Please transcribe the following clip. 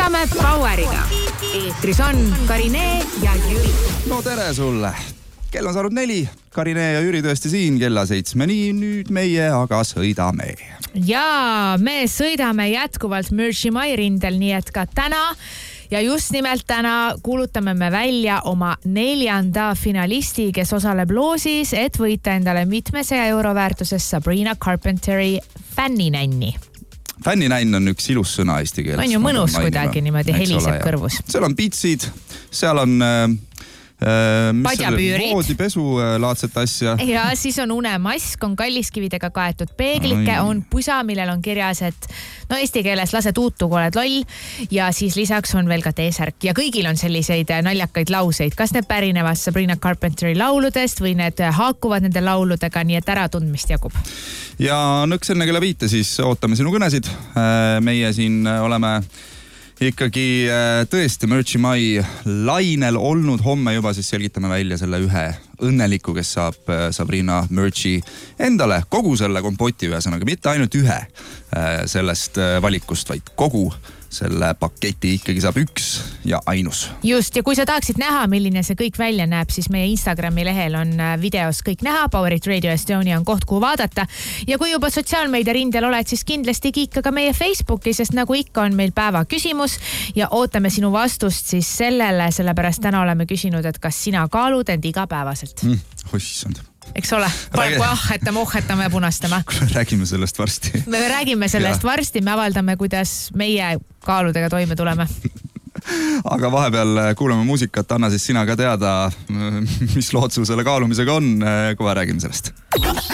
Sõidame Poweriga. Eetris on Karine ja Jüri. No tere sulle. Kell on saanud 4. Karine ja Jüri tõesti siin kella 7-ni. Nüüd meie aga sõidame. Ja me sõidame jätkuvalt Merchi Mai rindel, nii et ka täna ja just nimelt täna kuulutame me välja oma 4. finalisti, kes osaleb loosis, et võita endale mitmesaja euro väärtuses Sabrina Carpenteri fänninänni. Fänninänn on üks ilus sõna eesti keeles. On ju mõnus kuidagi niimoodi heliseb kõrvus. Seal on pitsid, seal on padjapüürid. Voodipesu laadset asja. Ja siis on unemask, on kalliskividega kaetud peeglike, on pusa, millel on kirjas, et no eesti keeles lase tuutu, kui oled loll. Ja siis lisaks on veel ka teesärk. Ja kõigil on selliseid naljakaid lauseid. Kas need pärinevad Sabrina Carpenteri lauludest või need haakuvad nende lauludega, nii et äratundmist jagub. Ja nõks enne kella 5 siis ootame sinu kõnesid. Meie siin oleme ikkagi tõesti Merchi Mai lainel olnud. Homme juba siis selgitame välja selle ühe õnneliku, kes saab Sabrina Merchi endale kogu selle kompoti ühesõnaga. Mitte ainult ühe sellest valikust, vaid kogu selle paketi ikkagi saab üks ja ainus. Just, ja kui sa tahaksid näha, milline see kõik välja näeb, siis meie Instagrami lehel on videos kõik näha. Powerit Radio Estonia on koht, kuhu vaadata. Ja kui juba sotsiaalmeedia rindel oled, siis kindlasti kiika ka meie Facebooki, sest nagu ikka on meil päeva küsimus ja ootame sinu vastust siis sellele, sellepärast täna oleme küsinud, et kas sina kaalud end igapäevaselt. Oissand. Eks ole, praegu ohhetame ja punastame. Räägime sellest varsti. Me räägime sellest varsti, me avaldame, kuidas meie kaaludega toime tuleme. Aga vahepeal kuulame muusikat, anna siis sina ka teada, mis lood sul selle kaalumisega on, kohe räägime sellest.